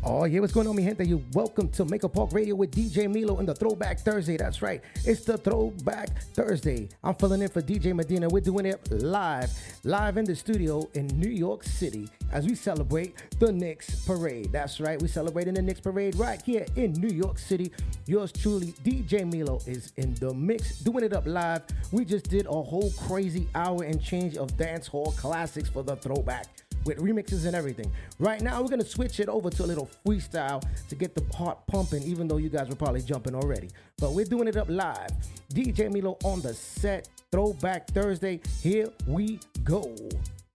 Oh, yeah, what's going on, mi gente? You welcome to Make a Park Radio with DJ Milo and the Throwback Thursday. That's right, it's the Throwback Thursday. I'm filling in for DJ Medina. We're doing it live in the studio in New York City as we celebrate the Knicks Parade. That's right, we're celebrating the Knicks Parade right here in New York City. Yours truly, DJ Milo, is in the mix, doing it up live. We just did a whole crazy hour and change of dance hall classics for the Throwback, with remixes and everything. Right now, we're going to switch it over to a little freestyle to get the heart pumping, even though you guys were probably jumping already. But we're doing it up live. DJ Milo on the set, Throwback Thursday. Here we go.